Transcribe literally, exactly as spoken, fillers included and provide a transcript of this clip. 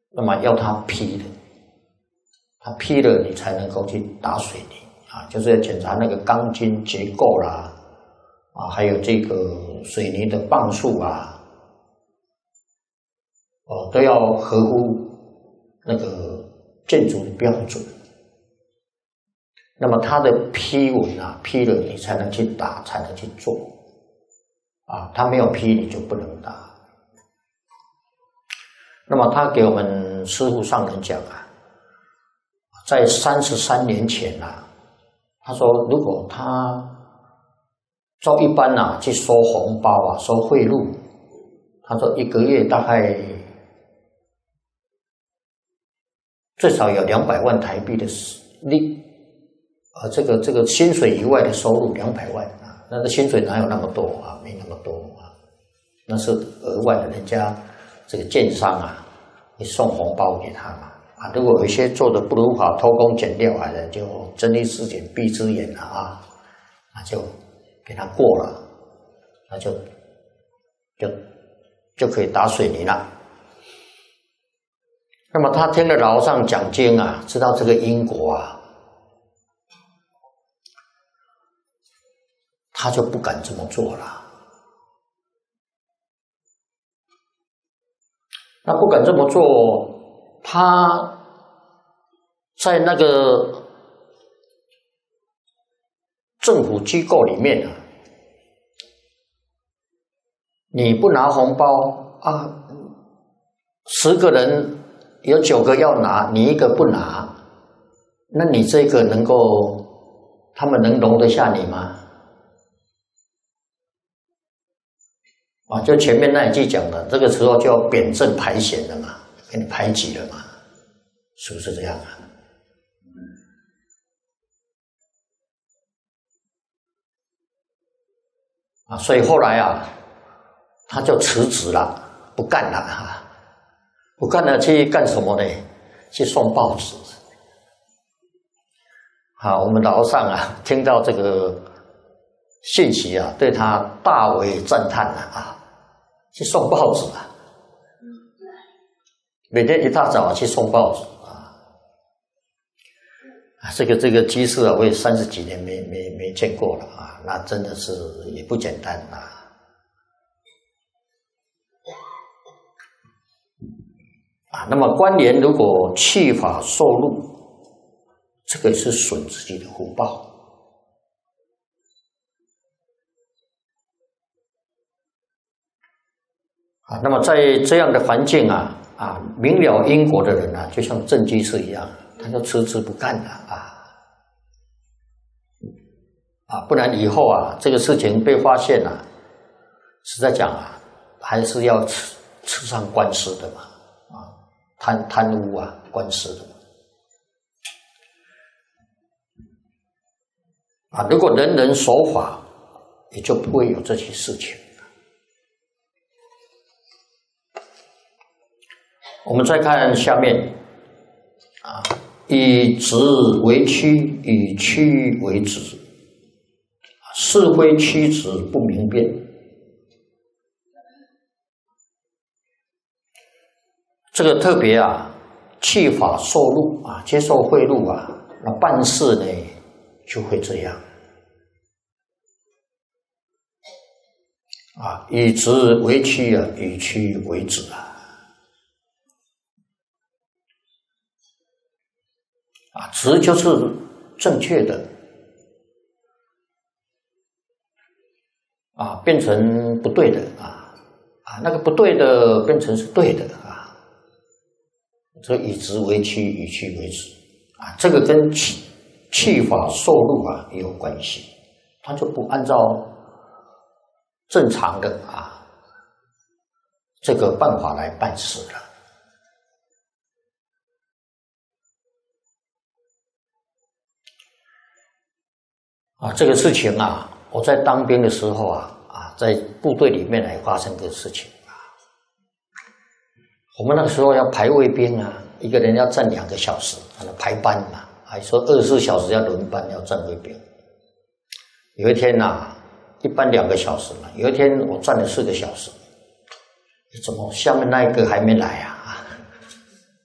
那么要他批的，他批了你才能够去打水泥啊，就是要检查那个钢筋结构啦，啊，还有这个水泥的磅数啊，哦，都要合乎那个建筑的标准。那么他的批文啊，批了你才能去打，才能去做啊，他没有批你就不能打。那么他给我们师父上人讲啊，在三十三年前啊，他说如果他照一般啊去收红包啊，收贿赂，他说一个月大概最少有两百万台币的利，呃，这个这个薪水以外的收入两百万啊，那个薪水哪有那么多啊？没那么多啊，那是额外的，人家这个建商啊，你送红包给他嘛啊，如果有一些做的不如法、偷工减料啊的，就睁一只眼闭一只眼了啊，那就给他过了，那就就就可以打水泥了。那么他听了老和尚讲经啊，知道这个因果啊，他就不敢这么做了。那不敢这么做，他在那个政府机构里面啊，你不拿红包啊，十个人有九个要拿，你一个不拿，那你这个能够，他们能容得下你吗？啊，就前面那一句讲的，这个时候就要扁政排险了嘛，给你排挤了嘛，是不是这样啊？啊，所以后来啊，他就辞职了，不干了啊，不干了去干什么呢？去送报纸。好，我们老和尚啊，听到这个信息啊，对他大为赞叹了啊。去送报纸啊，每天一大早啊去送报纸啊，啊，这个这个机事啊，我也三十几年没没没见过了啊，那真的是也不简单啊。啊，那么官员如果弃法受禄，这个是损自己的福报。啊，那么在这样的环境啊，啊，明了因果的人啊，就像郑居士一样，他就辞职不干了啊，啊，不然以后啊，这个事情被发现了、啊，实在讲啊，还是要吃吃上官司的嘛，啊，贪贪污啊，官司的嘛，啊，如果人人守法，也就不会有这些事情。我们再看下面啊，以直为曲，以曲为直，是非曲直不明辨。这个特别啊，弃法受禄啊，接受贿赂啊，那办事呢就会这样啊，以直为曲啊，以曲为直啊。啊，直就是正确的，啊，变成不对的啊，啊，那个不对的变成是对的啊，这以直为曲，以曲为直啊，这个跟弃弃法受禄啊也有关系，他就不按照正常的啊这个办法来办事了。啊，这个事情啊，我在当兵的时候啊，啊，在部队里面来发生个事情啊。我们那个时候要排卫兵啊，一个人要站两个小时，排班嘛，还说二十四小时要轮班，要站卫兵。有一天呐、啊，一般两个小时嘛，有一天我站了四个小时，怎么下面那一个还没来啊？